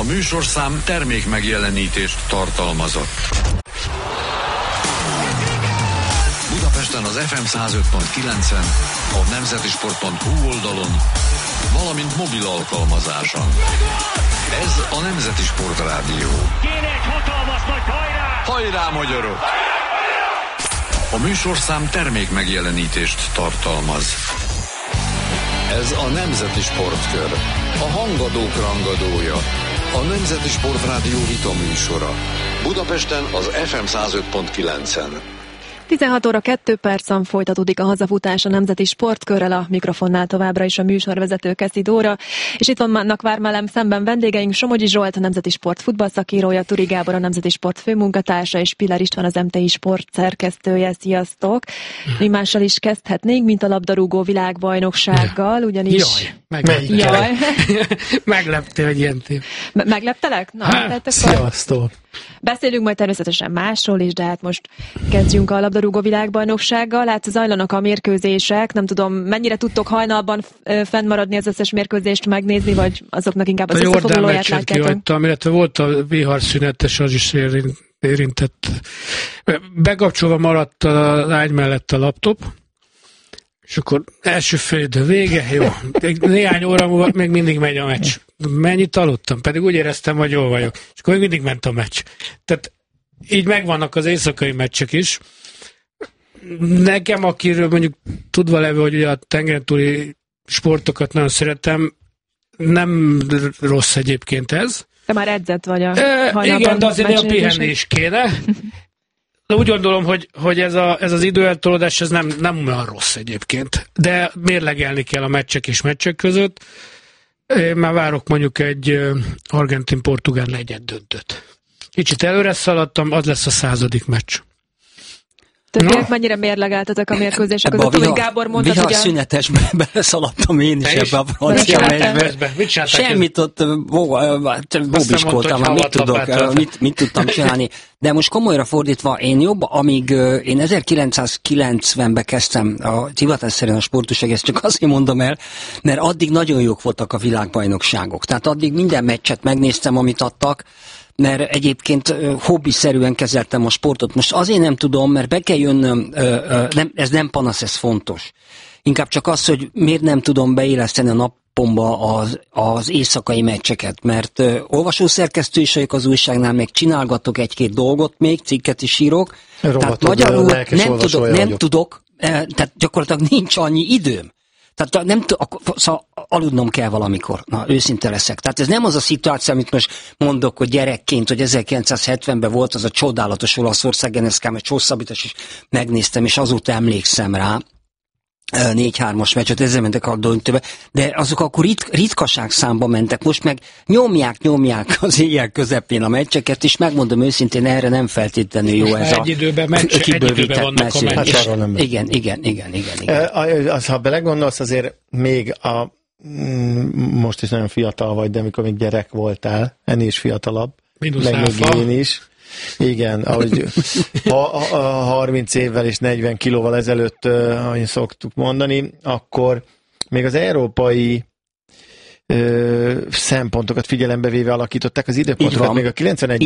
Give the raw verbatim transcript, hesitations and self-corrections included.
műsorszám termék megjelenítést tartalmazott. Budapesten az ef em száz öt pont kilencen, a nemzetisport pont hu oldalon, valamint mobil alkalmazáson. Ez a Nemzeti Sport Rádió. Kéne egy hatalmas nagy hajrá! Hajrá, magyarok! A műsorszám termék megjelenítést tartalmaz. Ez a Nemzeti Sportkör, a hangadók rangadója, a Nemzeti Sport Rádió vitaműsora. Budapesten az ef em száz öt pont kilencen. tizenhat óra kettő percen folytatódik a hazafutás a Nemzeti Sportkörrel, a mikrofonnál továbbra is a műsorvezető Keszi Dóra, és itt vannak vár velem szemben vendégeink, Somogyi Zsolt, a Nemzeti Sport futballszakírója, Turi Gábor, a Nemzeti Sport főmunkatársa, és Piller István, az em té i Sport szerkesztője. Sziasztok! Mi mással is kezdhetnénk, mint a labdarúgó világbajnoksággal, ugyanis... Jaj, megleptél. Megleptél, hogy ilyen tév. Me- megleptelek? Na, hát, sziasztok! Beszélünk majd természetesen másról is, de hát most kezdjünk a labdarúgó világbajnoksággal. Hát zajlanak a mérkőzések, nem tudom, mennyire tudtok hajnalban fennmaradni, az összes mérkőzést megnézni, vagy azoknak inkább az összefoglalóját látjátok? Kihagytam, illetve volt a viharszünetes, az is érintett. Bekapcsolva maradt a lány mellett a laptop, és akkor első félidő vége, jó, néhány óra múlva még mindig megy a meccs. Mennyit aludtam? Pedig úgy éreztem, hogy jól vagyok. És akkor még mindig ment a meccs. Tehát így megvannak az éjszakai meccsek is. Nekem, akiről mondjuk tudva levő, hogy ugye a tengeren túli sportokat nagyon szeretem, nem rossz egyébként ez. Te már edzett vagy a e, igen, de azért a pihenés kéne. De úgy gondolom, hogy, hogy ez, a, ez az időeltolódás ez nem, nem olyan rossz egyébként. De mérlegelni kell a meccsek és meccsek között. Én már várok mondjuk egy argentin-portugál negyed döntőt. Kicsit előre szaladtam, az lesz a századik meccs. Többiek mennyire mérlegeltetek a mérkőzések között? Hogy Gábor mondta, vihar ugye... szünetesbe beleszaladtam én is ebbe a francia meccsbe. Semmit ott bobiskoltam, mit tudok, mit, mit tudtam csinálni. De most komolyra fordítva, én jobb, amíg én ezerkilencszázkilencvenben kezdtem a hivatásszerűen a sportúság, ezt csak azért mondom el, mert addig nagyon jók voltak a világbajnokságok. Tehát addig minden meccset megnéztem, amit adtak, mert egyébként hobbiszerűen kezeltem a sportot. Most azért nem tudom, mert be kell jönnöm, nem, ez nem panasz, ez fontos. Inkább csak az, hogy miért nem tudom beéleszteni a napomba az, az éjszakai meccseket, mert uh, olvasószerkesztő is vagyok az újságnál, meg csinálgatok egy-két dolgot még, cikket is írok. Rovatod, tehát magyarul nem tudok, nem tudok, eh, tehát gyakorlatilag nincs annyi időm. Tehát nem t- szóval aludnom kell valamikor. Na, őszinte leszek. Tehát ez nem az a szituáció, amit most mondok, hogy gyerekként, hogy ezerkilencszázhetvenben volt az a csodálatos Olaszország en es ká meccs, hosszabbítás, és megnéztem, és azóta emlékszem rá. négy-hármas meccset, ezzel mentek a döntőbe, de azok akkor rit- ritkaság számba mentek, most meg nyomják, nyomják az éjjel közepén a meccseket, és megmondom őszintén, erre nem feltétlenül jó ez egy a időben meccs, kibővített vannak a meccsek. Hát igen, igen, igen, igen, igen. Az, ha belegondolsz, azért még a most is nagyon fiatal vagy, de amikor még gyerek voltál, ennél is fiatalabb, Minusz meg még én is. Igen, ahogy ha, ha, harminc évvel és negyven kilóval ezelőtt, ahogy szoktuk mondani, akkor még az európai ö, szempontokat figyelembe véve alakították az időpontokat, még a kilencvenegy